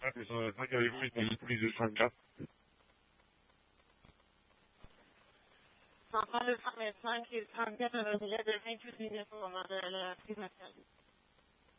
그래서 사격이고 일단 뿌리를 산다. 335 qui est 34 de la ville de 28 minutes pour demander à la primature.